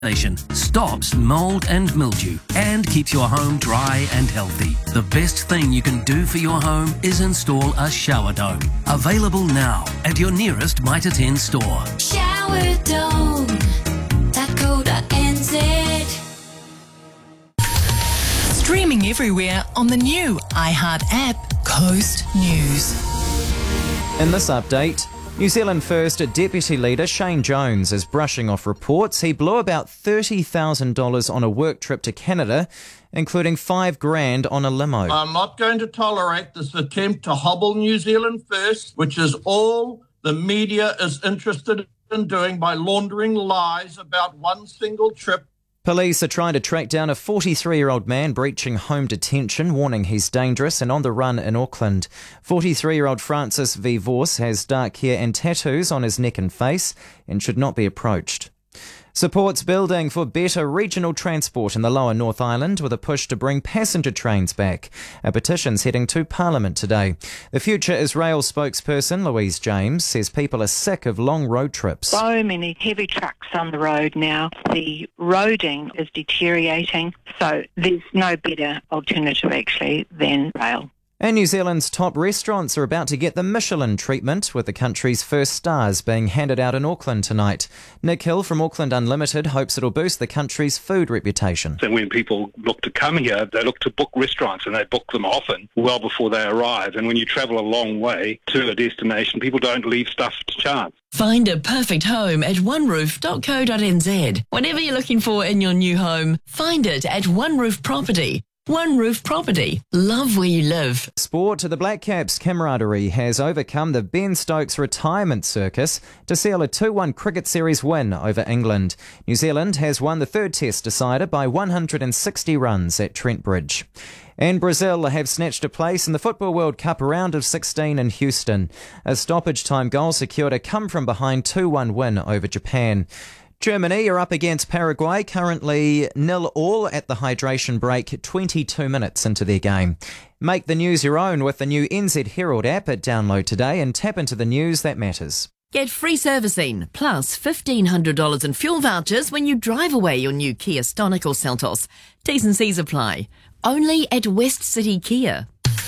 stops mold and mildew and keeps your home dry and healthy. The best thing you can do for your home is install a shower dome. Available now at your nearest Mitre 10 store. Showerdome.co.nz. Streaming everywhere on the new iHeart app, Coast News. In this update, New Zealand First Deputy Leader Shane Jones is brushing off reports he blew about $30,000 on a work trip to Canada, including $5,000 on a limo. I'm not going to tolerate this attempt to hobble New Zealand First, which is all the media is interested in doing by laundering lies about one single trip. Police are trying to track down a 43-year-old man breaching home detention, warning he's dangerous and on the run in Auckland. 43-year-old Francis V. Vos has dark hair and tattoos on his neck and face and should not be approached. Supports building for better regional transport in the lower North Island with a push to bring passenger trains back. A petition's heading to Parliament today. The Future is Rail spokesperson Louise James says people are sick of long road trips. So many heavy trucks on the road now. The roading is deteriorating, so there's no better alternative actually than rail. And New Zealand's top restaurants are about to get the Michelin treatment, with the country's first stars being handed out in Auckland tonight. Nick Hill from Auckland Unlimited hopes it'll boost the country's food reputation. And when people look to come here, they look to book restaurants, and they book them often well before they arrive. And when you travel a long way to a destination, people don't leave stuff to chance. Find a perfect home at oneroof.co.nz. Whatever you're looking for in your new home, find it at One Roof Property. One Roof Property. Love where you live. Sport. The Black Caps' camaraderie has overcome the Ben Stokes retirement circus to seal a 2-1 cricket series win over England. New Zealand has won the third test decider by 160 runs at Trent Bridge. And Brazil have snatched a place in the Football World Cup round of 16 in Houston. A stoppage time goal secured a come-from-behind 2-1 win over Japan. Germany are up against Paraguay, currently 0-0 at the hydration break, 22 minutes into their game. Make the news your own with the new NZ Herald app at download today and tap into the news that matters. Get free servicing, plus $1,500 in fuel vouchers when you drive away your new Kia Stonic or Seltos. T's and C's apply. Only at West City Kia.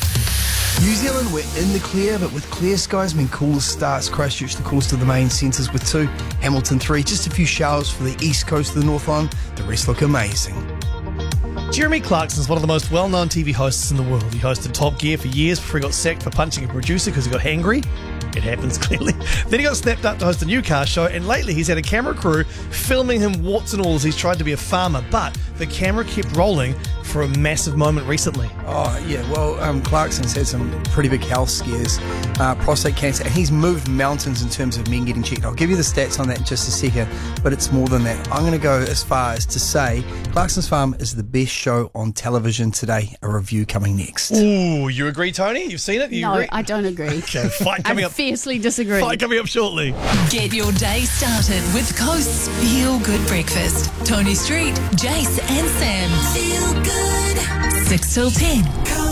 New Zealand, we're in the clear, but with clear skies mean coolest starts. Christchurch the coolest of the main centres with 2, Hamilton 3, just a few showers for the east coast of the North Island. The rest look amazing. Jeremy Clarkson is one of the most well-known TV hosts in the world. He hosted Top Gear for years before he got sacked for punching a producer because he got hangry. It happens, clearly. Then he got snapped up to host a new car show, and lately he's had a camera crew filming him warts and all as he's tried to be a farmer, but the camera kept rolling for a massive moment recently. Oh, yeah, well, Clarkson's had some pretty big health scares, prostate cancer, and he's moved mountains in terms of men getting checked. I'll give you the stats on that in just a second, but it's more than that. I'm going to go as far as to say Clarkson's Farm is the best show on television today. A review coming next. Ooh, you agree, Tony? You've seen it? No, agree? I don't agree. Okay, fight coming I up. fiercely disagree. Fight coming up shortly. Get your day started with Coast's Feel Good Breakfast. Tony Street, Jace and Sam. Feel good. 6 till 10.